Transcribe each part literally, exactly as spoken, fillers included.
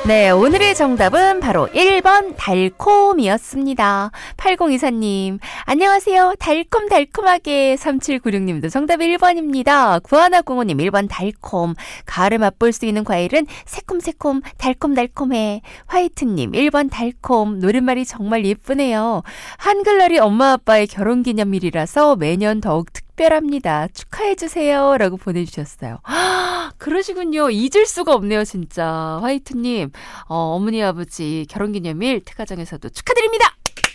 네, 오늘의 정답은 바로 일 번 달콤이었습니다. 팔공이사님, 안녕하세요. 달콤달콤하게. 삼칠구육님도 정답 일 번입니다. 구하나공오님 일 번 달콤. 가을에 맛볼 수 있는 과일은 새콤새콤 달콤달콤해. 화이트님 일 번 달콤. 노랫말이 정말 예쁘네요. 한글날이 엄마 아빠의 결혼기념일이라서 매년 더욱 특별합니다. 축하해주세요. 라고 보내주셨어요. 아, 그러시군요. 잊을 수가 없네요, 진짜. 화이트님, 어, 어머니 아버지 결혼기념일 특가정에서도 축하드립니다.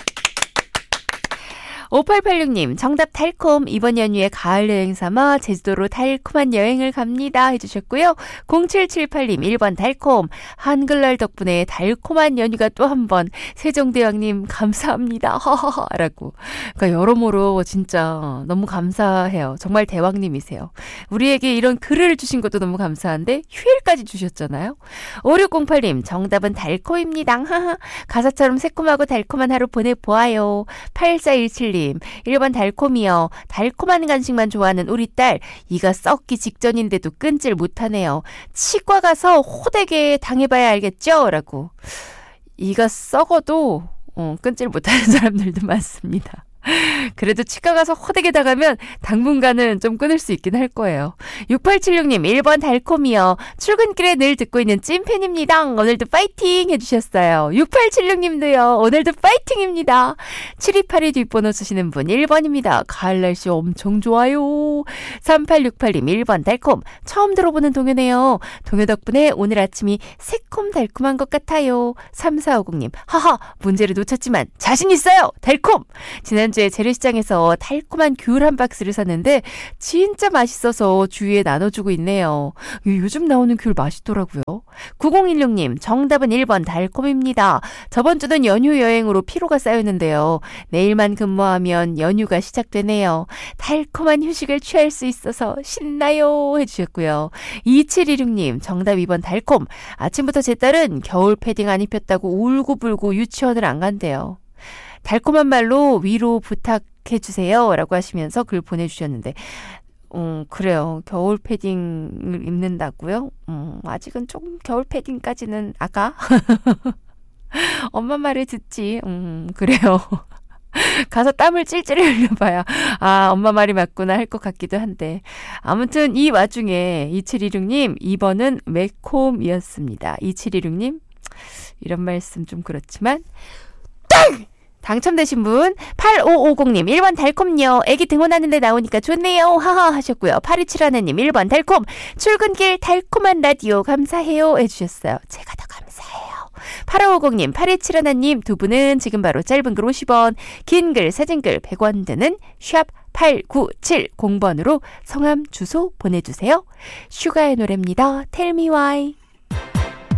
오팔팔육님 정답 달콤. 이번 연휴에 가을 여행 삼아 제주도로 달콤한 여행을 갑니다 해주셨고요. 공칠칠팔님 일 번 달콤. 한글날 덕분에 달콤한 연휴가 또 한 번. 세종대왕님 감사합니다 허허허 라고. 그러니까 여러모로 진짜 너무 감사해요. 정말 대왕님이세요. 우리에게 이런 글을 주신 것도 너무 감사한데 휴일까지 주셨잖아요. 오육공팔님 정답은 달콤입니다. 가사처럼 새콤하고 달콤한 하루 보내보아요. 팔사일칠님 일 번 달콤이요. 달콤한 간식만 좋아하는 우리 딸. 이가 썩기 직전인데도 끊질 못하네요. 치과 가서 호되게 당해봐야 알겠죠? 라고. 이가 썩어도 어, 끊질 못하는 사람들도 많습니다. 그래도 치과 가서 호되게 당하면 당분간은 좀 끊을 수 있긴 할 거예요. 육팔칠육님 일 번 달콤이요. 출근길에 늘 듣고 있는 찐팬입니다. 오늘도 파이팅 해주셨어요. 육팔칠육님도요. 오늘도 파이팅입니다. 칠이팔이 뒷번호 쓰시는 분 일 번입니다. 가을 날씨 엄청 좋아요. 삼팔육팔님 일 번 달콤. 처음 들어보는 동요네요. 동요 덕분에 오늘 아침이 새콤달콤한 것 같아요. 삼사오공님 하하 문제를 놓쳤지만 자신 있어요. 달콤. 지난 지난주에 재래시장에서 달콤한 귤 한 박스를 샀는데 진짜 맛있어서 주위에 나눠주고 있네요. 요즘 나오는 귤 맛있더라고요. 구공일육님 정답은 일 번 달콤입니다. 저번 주는 연휴 여행으로 피로가 쌓였는데요. 내일만 근무하면 연휴가 시작되네요. 달콤한 휴식을 취할 수 있어서 신나요 해주셨고요. 이칠이육님 정답 이 번 달콤. 아침부터 제 딸은 겨울 패딩 안 입혔다고 울고불고 유치원을 안 간대요. 달콤한 말로 위로 부탁해주세요 라고 하시면서 글 보내주셨는데 음, 그래요. 겨울 패딩을 입는다고요? 음, 아직은 좀 겨울 패딩까지는 아가? 엄마 말을 듣지. 음, 그래요. 가서 땀을 찔찔 흘려봐야 아 엄마 말이 맞구나 할 것 같기도 한데 아무튼 이 와중에 이칠이육님 이 번은 매콤이었습니다. 이칠이육님 이런 말씀 좀 그렇지만 땅! 당첨되신 분 팔오오공님 일 번 달콤요. 애기 등원하는데 나오니까 좋네요. 하하 하셨고요. 팔이칠일님 일 번 달콤. 출근길 달콤한 라디오 감사해요 해주셨어요. 제가 더 감사해요. 팔오오공님 팔이칠일님 두 분은 지금 바로 짧은 글 오십 원 긴 글 사진글 백 원 드는 샵 팔구칠공 번으로 성함 주소 보내주세요. 슈가의 노래입니다. Tell me why.